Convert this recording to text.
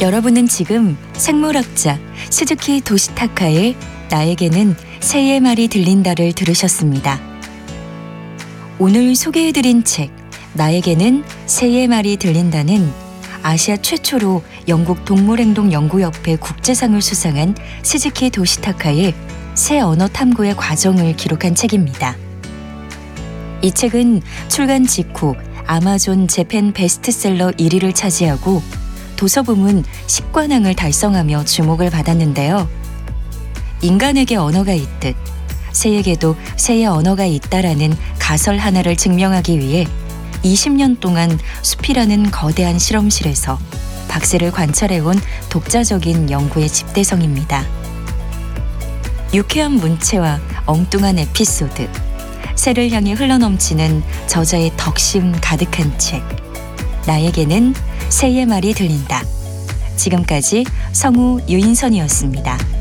여러분은 지금 생물학자 스즈키 도시타카의 나에게는 새의 말이 들린다를 들으셨습니다. 오늘 소개해드린 책 나에게는 새의 말이 들린다는 아시아 최초로 영국 동물행동연구협회 국제상을 수상한 스즈키 도시타카의 새 언어 탐구의 과정을 기록한 책입니다. 이 책은 출간 직후 아마존 재팬 베스트셀러 1위를 차지하고 도서부문 10관왕을 달성하며 주목을 받았는데요. 인간에게 언어가 있듯 새에게도 새의 언어가 있다라는 가설 하나를 증명하기 위해 20년 동안 숲이라는 거대한 실험실에서 박새를 관찰해온 독자적인 연구의 집대성입니다. 유쾌한 문체와 엉뚱한 에피소드, 새를 향해 흘러넘치는 저자의 덕심 가득한 책. 나에게는 새의 말이 들린다. 지금까지 성우 유인선이었습니다.